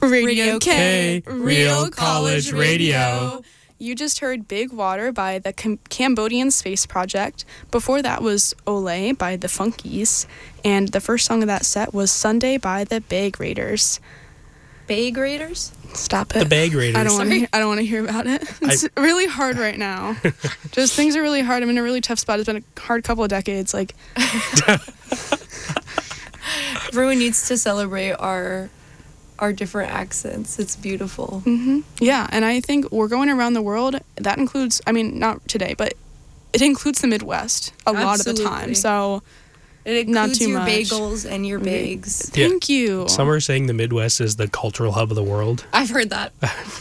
Radio K, Real College Radio. You just heard Big Water by the Cambodian Space Project. Before that was Olé by the Funkies. And the first song of that set was Sunday by the Bag Raiders. Bag Raiders? Stop it. The Bag Raiders. I don't want to hear about it. It's really hard right now. Just things are really hard. I'm in a really tough spot. It's been a hard couple of decades. Like everyone needs to celebrate our different accents. It's beautiful. Mm-hmm. Yeah, and I think we're going around the world. That includes, I mean, not today, but it includes the Midwest a lot of the time. So it includes not too your much. bagels and your bags. Thank you. Some are saying the Midwest is the cultural hub of the world. I've heard that.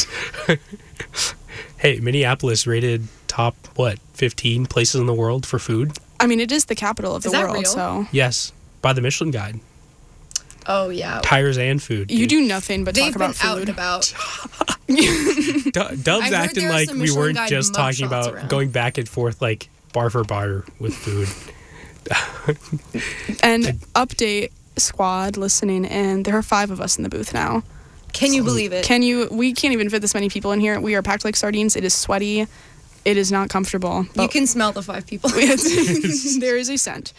Hey, Minneapolis rated top, 15 places in the world for food? I mean, it is the capital of the world, real? so. Yes, by the Michelin Guide. Oh, yeah. Tires and food. You do nothing but They've talk about been out and food. about. Dub's heard acting there are like some we Michelin weren't Guide just mugshots talking about around. going back and forth like bar for bar with food. And update squad listening in. There are 5 of us in the booth now. Can you believe it? We can't even fit this many people in here. We are packed like sardines. It is sweaty. It is not comfortable. You can smell the 5 people. There is a scent.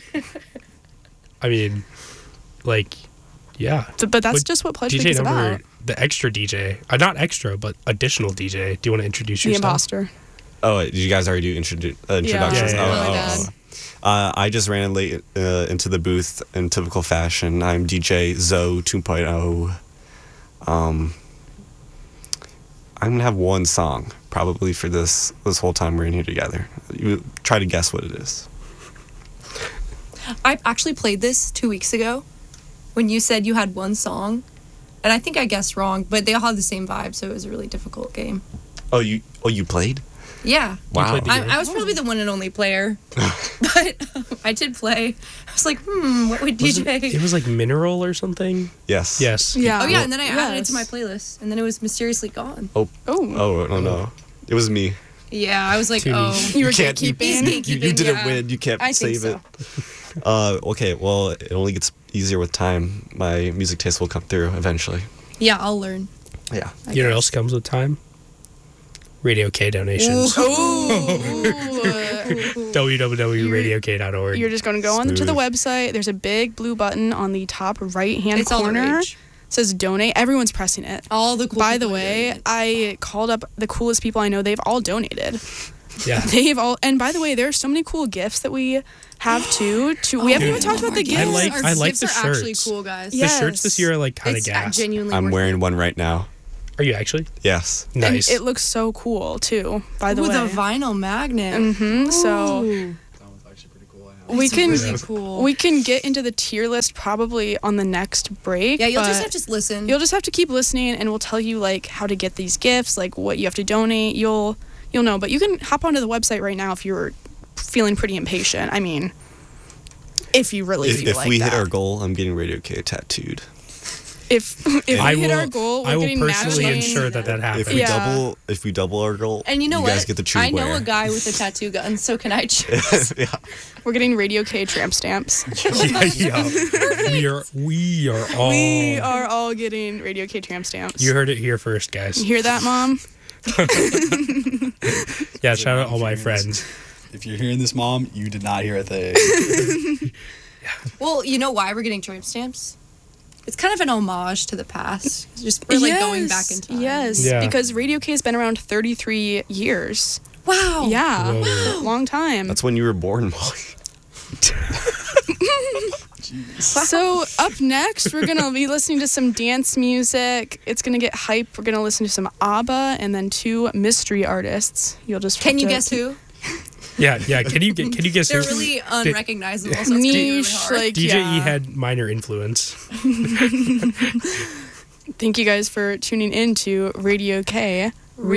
I mean, like, yeah. But that's just what Pledge Week is about. The extra DJ. Not extra, but additional DJ. Do you want to introduce The yourself? imposter. Oh, did you guys already do introductions? Yeah. Really I just ran late into the booth in typical fashion. I'm DJ Zoe 2.0. I'm gonna have one song probably for this whole time we're in here together. You try to guess what it is. I actually played this 2 weeks ago when you said you had one song. And I think I guessed wrong, but they all had the same vibe, so it was a really difficult game. Oh, you played? Yeah. Wow. played the game? I was probably the one and only player. But I did play. I was like, what would DJ... It was like Mineral or something? Yes. Yes. Yeah. Oh, yeah, and then I added it Yes. to my playlist, and then it was mysteriously gone. Oh. Oh, no. It was me. Yeah, I was like, Too oh. niche. You were can't- gatekeeping. You didn't yeah. win. You can't I think save so. it. Okay, well, it only gets easier with time. My music taste will come through eventually. Yeah, I'll learn. Yeah. You know what else comes with time? Radio K donations. www.radiok.org. You're just going to go onto the Smooth. website. There's a big blue button on the top right-hand It's all the corner. rage. It says donate. Everyone's pressing it. All the cool By the people way, doing it. I called up the coolest people I know. They've all donated. Yeah. They've all, and by the way, there are so many cool gifts that we have too. We haven't even talked about the gifts. I like gifts the are actually shirts. cool, guys. Yeah. The shirts this year are like kind of It's gas. genuinely I'm worth wearing it. one right now. Are you actually? Yes. And Nice. it looks so cool too. By the With way, a vinyl magnet. So Ooh, we it's can really cool. we can get into the tier list probably on the next break. Yeah, you'll just but have to listen. You'll just have to keep listening, and we'll tell you like how to get these gifts, like what you have to donate. You'll know, but you can hop onto the website right now if you're feeling pretty impatient. I mean, if you really feel If like we that. hit our goal, I'm getting Radio K tattooed. If we I hit will, our goal, we're I will getting personally matching. ensure that happens. If we double our goal, and you know what? guys get to choose I know where. a guy with a tattoo gun, so can I choose? Yeah. We're getting Radio K tramp stamps. yeah. We are all. We are all getting Radio K tramp stamps. You heard it here first, guys. You hear that, Mom? Yeah, shout out all my friends. If you're hearing this, Mom, you did not hear a thing. Well, you know why we're getting tramp stamps? It's kind of an homage to the past. It's just we're like going back in time. Yes, Yeah. because Radio K has been around 33 years. Wow. Yeah, Whoa. long time. That's when you were born, Molly. So up next, we're gonna be listening to some dance music. It's gonna get hype. We're gonna listen to some ABBA and then 2 mystery artists. You'll just Can have you to guess who? Yeah. Can you guess They're who? really unrecognizable. So it's gonna be really Niche, hard. like DJE yeah. had minor influence. Thank you guys for tuning in to Radio K.